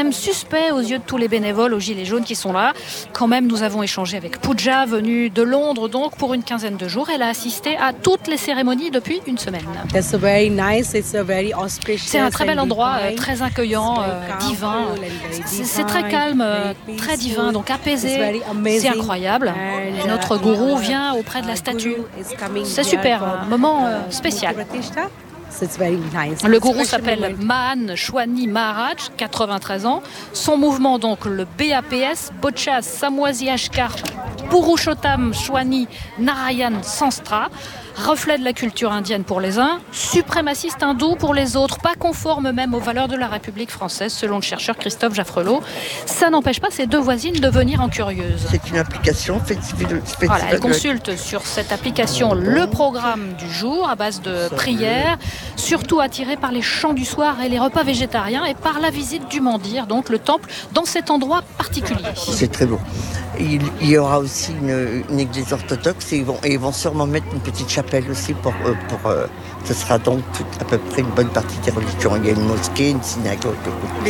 même suspect aux yeux de tous les bénévoles aux Gilets jaunes qui sont là. Quand même, nous avons échangé avec Pooja, venue de Londres donc pour une quinzaine de jours. Elle a assisté à toutes les cérémonies depuis une semaine. C'est un très bel endroit, très accueillant, divin. C'est très calme, très divin, donc apaisé. C'est incroyable. Et notre gourou vient auprès de la statue. C'est super, un moment spécial. Le gourou s'appelle Mahan Shwani Maharaj, 93 ans. Son mouvement, donc le BAPS, Bocha Samwazi Ashkar Purushottam Shwani Narayan Sanstra, reflet de la culture indienne pour les uns, suprémaciste hindou pour les autres, pas conforme même aux valeurs de la République française, selon le chercheur Christophe Jaffrelot. Ça n'empêche pas ces deux voisines de venir en curieuses. C'est une application Voilà, elle consulte sur cette application le programme du jour à base de prières, surtout attirée par les chants du soir et les repas végétariens et par la visite du mandir, donc le temple, dans cet endroit particulier. C'est très beau. Il y aura aussi une église orthodoxe et ils vont sûrement mettre une petite chapelle aussi ce sera donc à peu près une bonne partie des religions. Il y a une mosquée, une synagogue. Les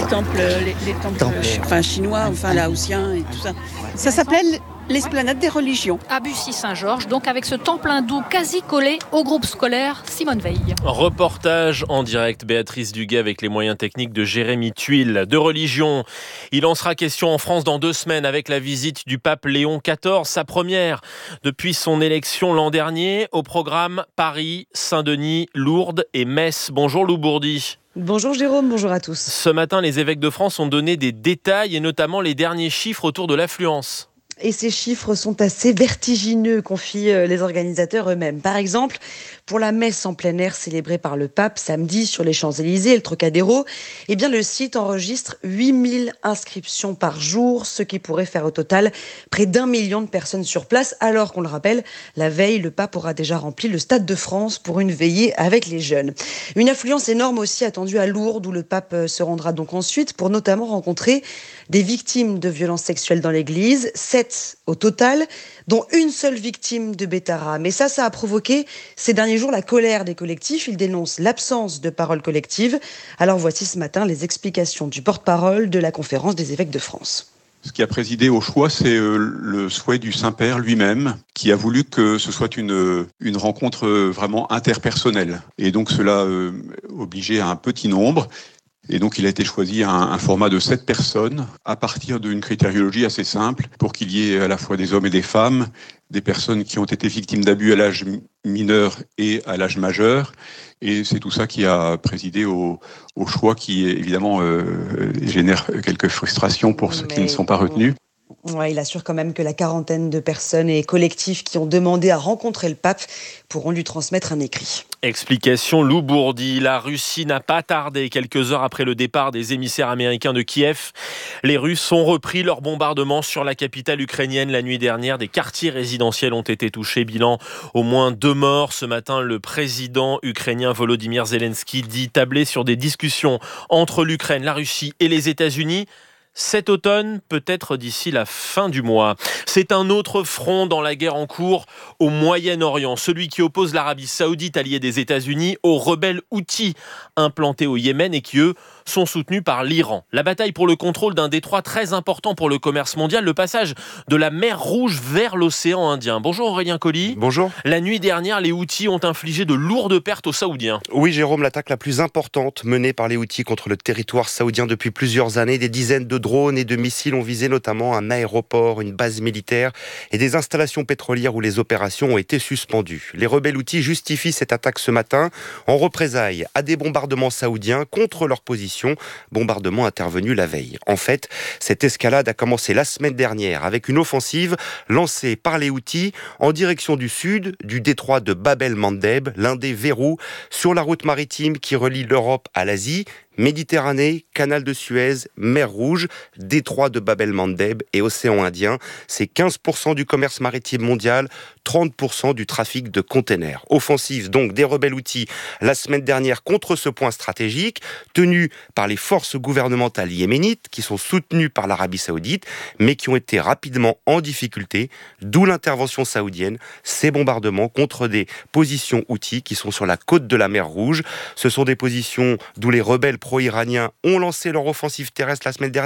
temples chinois, laotiens et tout ça. Ça s'appelle l'esplanade des religions. À Bussy-Saint-Georges, donc avec ce temple hindou quasi collé au groupe scolaire Simone Veil. Reportage en direct, Béatrice Duguay avec les moyens techniques de Jérémy Tuile. De religion, il en sera question en France dans 2 semaines avec la visite du pape Léon XIV, sa première depuis son élection l'an dernier. Au programme Paris, Saint-Denis, Lourdes et Metz. Bonjour Lou Bourdi. Bonjour Jérôme, bonjour à tous. Ce matin, les évêques de France ont donné des détails et notamment les derniers chiffres autour de l'affluence. Et ces chiffres sont assez vertigineux, confient les organisateurs eux-mêmes. Par exemple, pour la messe en plein air célébrée par le pape samedi sur les Champs-Élysées et le Trocadéro, le site enregistre 8000 inscriptions par jour, ce qui pourrait faire au total près d'1 million de personnes sur place, alors qu'on le rappelle, la veille, le pape aura déjà rempli le Stade de France pour une veillée avec les jeunes. Une affluence énorme aussi attendue à Lourdes, où le pape se rendra donc ensuite pour notamment rencontrer des victimes de violences sexuelles dans l'église, 7 au total, dont une seule victime de Bétara. Mais ça a provoqué ces derniers jours la colère des collectifs. Ils dénoncent l'absence de parole collective. Alors voici ce matin les explications du porte-parole de la conférence des évêques de France. Ce qui a présidé au choix, c'est le souhait du Saint-Père lui-même, qui a voulu que ce soit une rencontre vraiment interpersonnelle. Et donc cela obligeait à un petit nombre. Et donc, il a été choisi un format de 7 personnes à partir d'une critériologie assez simple pour qu'il y ait à la fois des hommes et des femmes, des personnes qui ont été victimes d'abus à l'âge mineur et à l'âge majeur. Et c'est tout ça qui a présidé au choix qui, évidemment, génère quelques frustrations pour ceux qui ne sont pas retenus. Ouais, il assure quand même que la quarantaine de personnes et collectifs qui ont demandé à rencontrer le pape pourront lui transmettre un écrit. Explication Lou Bourdi. La Russie n'a pas tardé. Quelques heures après le départ des émissaires américains de Kiev, les Russes ont repris leur bombardement sur la capitale ukrainienne la nuit dernière. Des quartiers résidentiels ont été touchés. Bilan, au moins 2 morts. Ce matin, le président ukrainien Volodymyr Zelensky dit tabler sur des discussions entre l'Ukraine, la Russie et les États-Unis. Cet automne, peut-être d'ici la fin du mois. C'est un autre front dans la guerre en cours au Moyen-Orient, celui qui oppose l'Arabie Saoudite, alliée des États-Unis, aux rebelles Houthis implantés au Yémen et qui, eux, sont soutenus par l'Iran. La bataille pour le contrôle d'un détroit très important pour le commerce mondial, le passage de la mer Rouge vers l'océan Indien. Bonjour Aurélien Colli. Bonjour. La nuit dernière, les Houthis ont infligé de lourdes pertes aux Saoudiens. Oui Jérôme, l'attaque la plus importante menée par les Houthis contre le territoire saoudien depuis plusieurs années. Des dizaines de drones et de missiles ont visé notamment un aéroport, une base militaire et des installations pétrolières où les opérations ont été suspendues. Les rebelles Houthis justifient cette attaque ce matin en représailles à des bombardements saoudiens contre leur position, bombardement intervenu la veille. En fait, cette escalade a commencé la semaine dernière avec une offensive lancée par les Houthis en direction du sud du détroit de Bab el-Mandeb, l'un des verrous sur la route maritime qui relie l'Europe à l'Asie. Méditerranée, canal de Suez, mer Rouge, détroit de Bab el-Mandeb et océan Indien. C'est 15% du commerce maritime mondial, 30% du trafic de containers. Offensive donc des rebelles Houthis la semaine dernière contre ce point stratégique, tenu par les forces gouvernementales yéménites qui sont soutenues par l'Arabie Saoudite, mais qui ont été rapidement en difficulté, d'où l'intervention saoudienne, ces bombardements contre des positions Houthis qui sont sur la côte de la mer Rouge. Ce sont des positions d'où les rebelles pro-iraniens ont lancé leur offensive terrestre la semaine dernière.